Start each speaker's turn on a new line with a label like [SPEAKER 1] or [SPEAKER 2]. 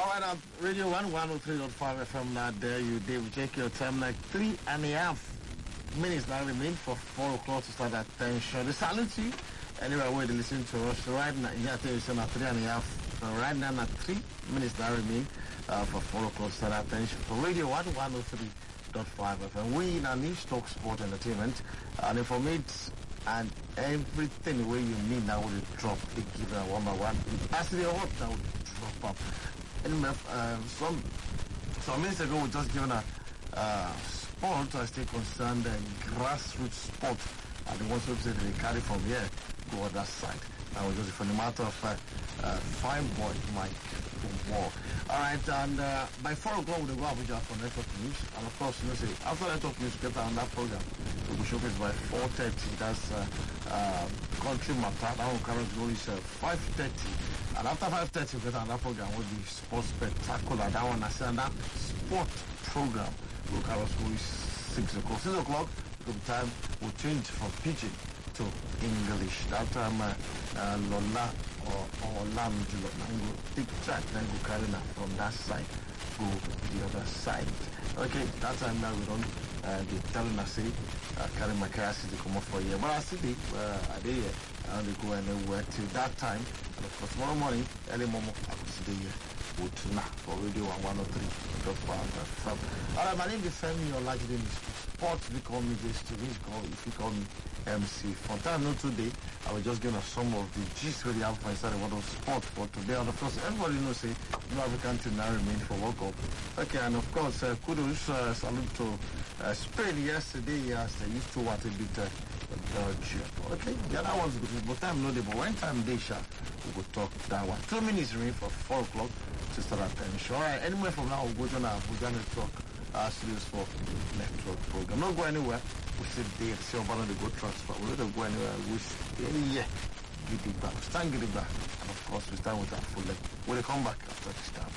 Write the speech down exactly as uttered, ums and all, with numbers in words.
[SPEAKER 1] All right, uh, Radio one, one oh three point five F M. Now, there you did. We check your time like three and a half minutes now remain for four o'clock to start that tension. They salute you anyway where they listen to us. So right now, yeah, tell you so now three and a half. So right now, now three minutes now remain uh, for four o'clock to start that tension for Radio one, one oh three point five F M. We in our niche talk sport entertainment and informate and everything where you need now will drop. They give it one by one. As they hot now will drop up. Anyway, uh, some some minutes ago we just given a uh, sport as they concerned uh, grassroots sport, and the ones that they carry from here go on that side. Now just for the matter of uh, uh, fine boy Mike War. All right, and uh, by four o'clock we'll go Abuja for network news, and of course you know say after network news get on that program we'll be showcased by four thirty. That's uh, uh, country matter. That one currently is uh, five thirty. And after five thirty, we get another program will be Sports Spectacular. That one, I said, that sport program will carry us is six o'clock. six o'clock, the time will change from pidgin to English. That time, uh, uh, Lola or, or Lam Julo, go take track, then go carry that from that side, go the other side. Okay, that time now we don't uh, they telling us, say, uh, carry my car to come up for a year. But I see the, uh, I did here, and they go anywhere till that time. And of course, tomorrow morning, early morning, I will see the year. For Radio one oh three point five. Alright, my name is Femi, your large name is Sports. They call me this to this call if you call me M C. For time no today, I will just give us some of the gist where they have for inside the world of sport for today. And of course, everybody knows say no African team now remain for World Cup. Okay, and of course, uh, kudos, uh, salute to uh, Spain yesterday. Yes, they used to what a bit uh, Belgium. Okay, the other one's good, but time no day. But when time they shall, we will talk that one. Two minutes remain for four o'clock. To start at ten. Sure. Alright, anywhere from now we'll go to our Abuja network uh studios for network program. Not go anywhere. We sit there, see about the go transfer. We'll not go anywhere. We stay yeah. Get it back. Stand get it back. And of course we start with our full leg. We'll come back after this time.